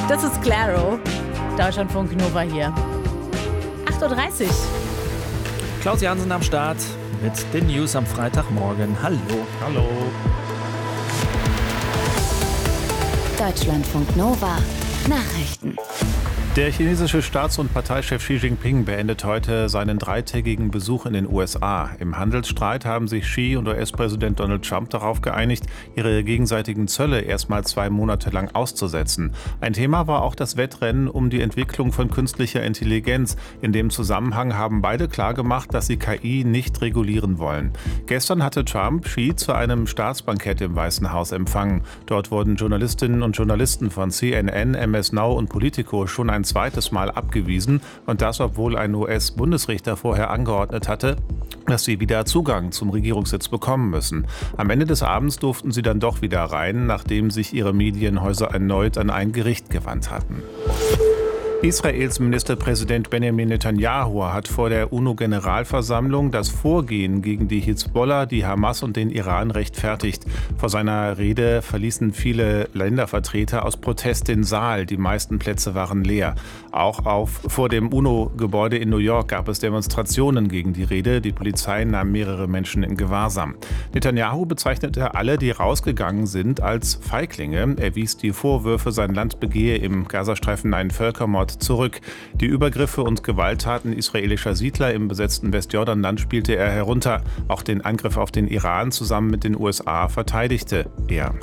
Das ist Claro. Deutschlandfunk Nova hier. 8.30 Uhr. Klaus Jansen am Start mit den News am Freitagmorgen. Hallo. Hallo. Deutschlandfunk Nova. Nachrichten. Der chinesische Staats- und Parteichef Xi Jinping beendet heute seinen 3-tägigen Besuch in den USA. Im Handelsstreit haben sich Xi und US-Präsident Donald Trump darauf geeinigt, ihre gegenseitigen Zölle erstmal 2 Monate lang auszusetzen. Ein Thema war auch das Wettrennen um die Entwicklung von künstlicher Intelligenz. In dem Zusammenhang haben beide klargemacht, dass sie KI nicht regulieren wollen. Gestern hatte Trump Xi zu einem Staatsbankett im Weißen Haus empfangen. Dort wurden Journalistinnen und Journalisten von CNN, MS Now und Politico schon ein zweites Mal abgewiesen, und das, obwohl ein US-Bundesrichter vorher angeordnet hatte, dass sie wieder Zugang zum Regierungssitz bekommen müssen. Am Ende des Abends durften sie dann doch wieder rein, nachdem sich ihre Medienhäuser erneut an ein Gericht gewandt hatten. Israels Ministerpräsident Benjamin Netanyahu hat vor der UNO-Generalversammlung das Vorgehen gegen die Hisbollah, die Hamas und den Iran rechtfertigt. Vor seiner Rede verließen viele Ländervertreter aus Protest den Saal. Die meisten Plätze waren leer. Auch vor dem UNO-Gebäude in New York gab es Demonstrationen gegen die Rede. Die Polizei nahm mehrere Menschen in Gewahrsam. Netanyahu bezeichnete alle, die rausgegangen sind, als Feiglinge. Er wies die Vorwürfe, sein Land begehe im Gazastreifen einen Völkermord zurück. Die Übergriffe und Gewalttaten israelischer Siedler im besetzten Westjordanland spielte er herunter. Auch den Angriff auf den Iran zusammen mit den USA verteidigte er.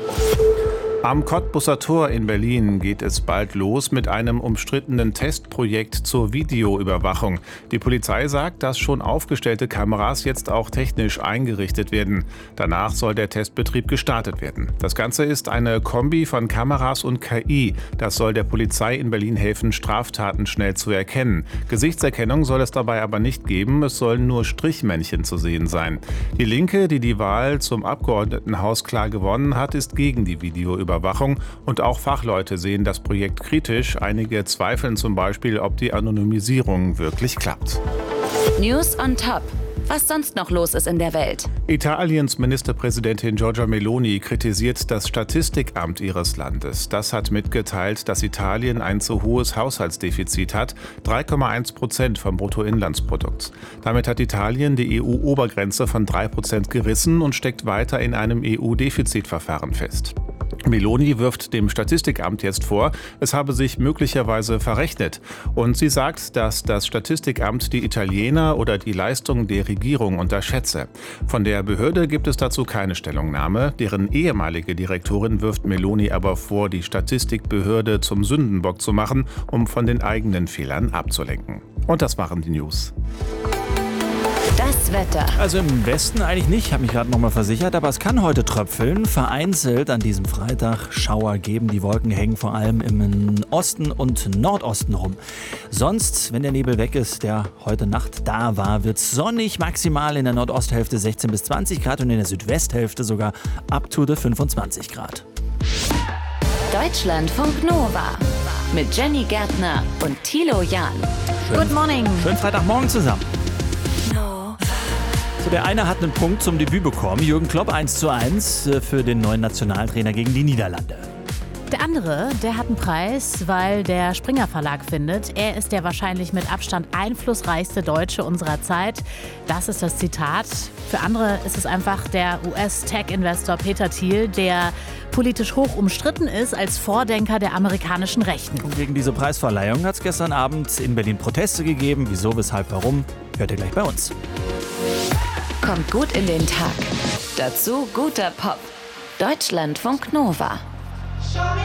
Am Cottbusser Tor in Berlin geht es bald los mit einem umstrittenen Testprojekt zur Videoüberwachung. Die Polizei sagt, dass schon aufgestellte Kameras jetzt auch technisch eingerichtet werden. Danach soll der Testbetrieb gestartet werden. Das Ganze ist eine Kombi von Kameras und KI. Das soll der Polizei in Berlin helfen, Straftaten schnell zu erkennen. Gesichtserkennung soll es dabei aber nicht geben. Es sollen nur Strichmännchen zu sehen sein. Die Linke, die die Wahl zum Abgeordnetenhaus klar gewonnen hat, ist gegen die Videoüberwachung. Und auch Fachleute sehen das Projekt kritisch. Einige zweifeln zum Beispiel, ob die Anonymisierung wirklich klappt. News on Top. Was sonst noch los ist in der Welt. Italiens Ministerpräsidentin Giorgia Meloni kritisiert das Statistikamt ihres Landes. Das hat mitgeteilt, dass Italien ein zu hohes Haushaltsdefizit hat, 3,1% vom Bruttoinlandsprodukt. Damit hat Italien die EU-Obergrenze von 3% gerissen und steckt weiter in einem EU-Defizitverfahren fest. Meloni wirft dem Statistikamt jetzt vor, es habe sich möglicherweise verrechnet. Und sie sagt, dass das Statistikamt die Italiener oder die Leistung der Regierung unterschätze. Von der Behörde gibt es dazu keine Stellungnahme. Deren ehemalige Direktorin wirft Meloni aber vor, die Statistikbehörde zum Sündenbock zu machen, um von den eigenen Fehlern abzulenken. Und das waren die News. Das Wetter. Also im Westen eigentlich nicht, habe mich gerade nochmal versichert, aber es kann heute tröpfeln. Vereinzelt an diesem Freitag Schauer geben. Die Wolken hängen vor allem im Osten und Nordosten rum. Sonst, wenn der Nebel weg ist, der heute Nacht da war, wird es sonnig, maximal in der Nordosthälfte 16 bis 20 Grad und in der Südwesthälfte sogar up to the 25 Grad. Deutschlandfunk Nova mit Jenny Gärtner und Thilo Jahn. Good morning. Schönen Freitagmorgen zusammen. So, der eine hat einen Punkt zum Debüt bekommen. Jürgen Klopp 1:1 für den neuen Nationaltrainer gegen die Niederlande. Der andere, der hat einen Preis, weil der Springer Verlag findet, er ist der wahrscheinlich mit Abstand einflussreichste Deutsche unserer Zeit. Das ist das Zitat. Für andere ist es einfach der US-Tech-Investor Peter Thiel, der politisch hoch umstritten ist als Vordenker der amerikanischen Rechten. Und gegen diese Preisverleihung hat es gestern Abend in Berlin Proteste gegeben. Wieso, weshalb, warum? Hört ihr gleich bei uns. Kommt gut in den Tag. Dazu guter Pop. Deutschlandfunk Nova. Show me